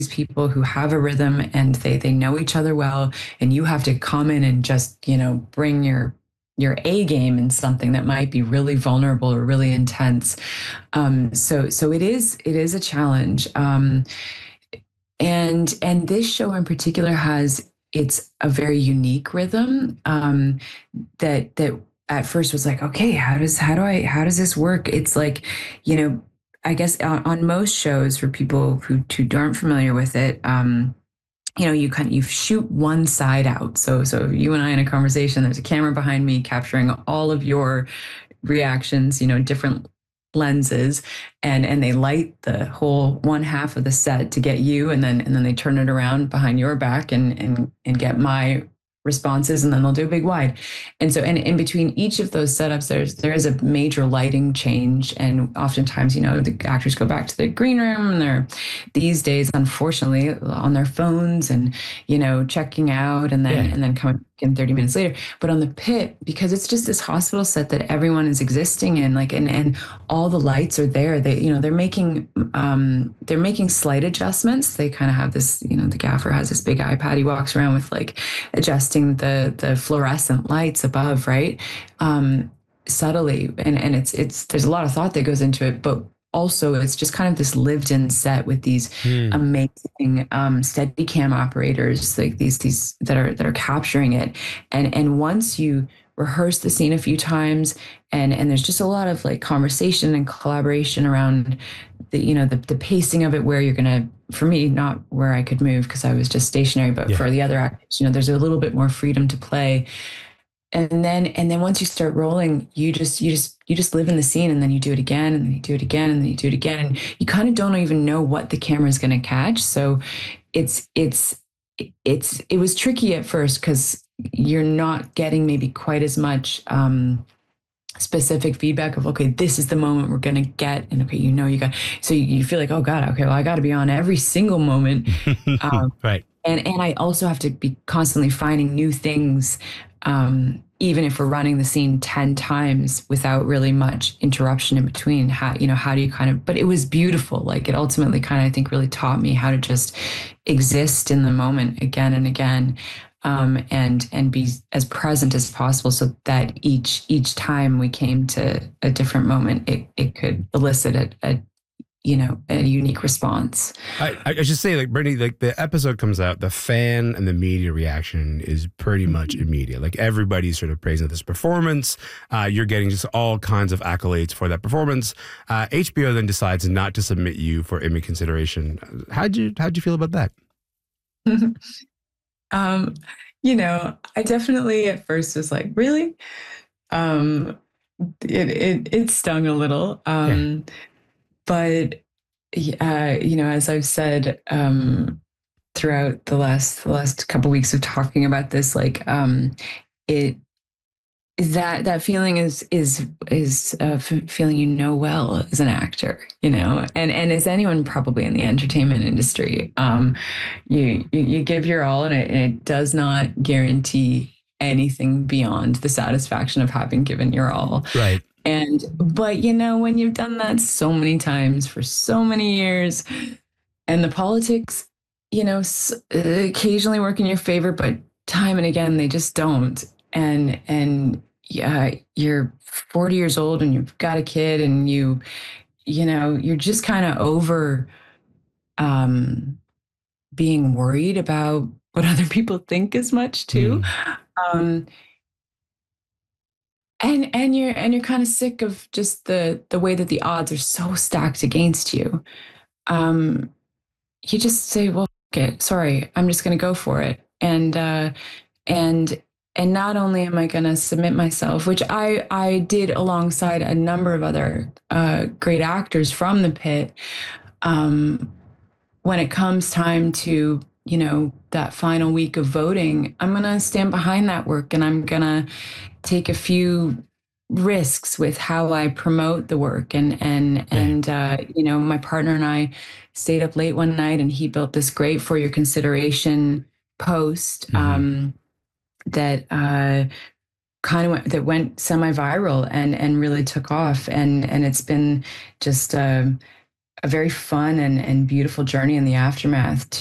people who have a rhythm and they know each other well, and you have to come in and just, bring your A game in something that might be really vulnerable or really intense. So it is a challenge. And this show in particular it's a very unique rhythm, that at first was like, okay, how does this work? It's like, I guess on most shows, for people who aren't familiar with it, you shoot one side out. So you and I in a conversation, there's a camera behind me capturing all of your reactions, different lenses, and they light the whole one half of the set to get you, and then they turn it around behind your back and get my responses, and then they'll do a big wide. And so, and in between each of those setups, there is a major lighting change, and oftentimes, the actors go back to the green room, and they're these days, unfortunately, on their phones, and checking out, and then coming in 30 minutes later. But on the pit, because it's just this hospital set that everyone is existing in, like, and all the lights are there. They're making slight adjustments. They kind of have this, the gaffer has this big iPad. He walks around with, like, adjusting the fluorescent lights above, right? Subtly. And it's there's a lot of thought that goes into it, but also it's just kind of this lived in set with these amazing steady cam operators, like these that are capturing it. And once you rehearse the scene a few times, and there's just a lot of, like, conversation and collaboration around the pacing of it, where you're gonna, for me, not where I could move because I was just stationary, but for the other actors, there's a little bit more freedom to play. And then once you start rolling, you just live in the scene, and then you do it again, and then you do it again, and then you do it again, and you kind of don't even know what the camera is going to catch. So it was tricky at first because you're not getting maybe quite as much specific feedback of, okay, this is the moment we're going to get, and okay, you got, so you feel like, oh God, okay, well, I got to be on every single moment. Right. And I also have to be constantly finding new things, even if we're running the scene 10 times without really much interruption in between. How do you kind of, but it was beautiful. Like, it ultimately kind of, I think, really taught me how to just exist in the moment again and again, and be as present as possible, so that each time we came to a different moment, it could elicit a unique response. I should say, like, Brittany, like, the episode comes out, the fan and the media reaction is pretty much immediate. Like, everybody's sort of praising this performance. You're getting just all kinds of accolades for that performance. HBO then decides not to submit you for Emmy consideration. How'd you feel about that? I definitely at first was like, really? It stung a little. But as I've said, throughout the last couple of weeks of talking about this, like, it that feeling is a feeling, well, as an actor, and as anyone probably in the entertainment industry, you give your all, and it does not guarantee anything beyond the satisfaction of having given your all. Right. But when you've done that so many times for so many years, and the politics, occasionally work in your favor, but time and again, they just don't. And yeah, you're 40 years old and you've got a kid, and you're just kind of over being worried about what other people think as much too. And you're kind of sick of just the way that the odds are so stacked against you. You just say, well, okay, sorry, I'm just going to go for it. And not only am I going to submit myself, which I did alongside a number of other great actors from the pit, when it comes time to, that final week of voting, I'm going to stand behind that work, and I'm going to take a few risks with how I promote the work. And my partner and I stayed up late one night, and he built this great For Your Consideration post that went semi-viral and really took off. And it's been just a very fun and beautiful journey in the aftermath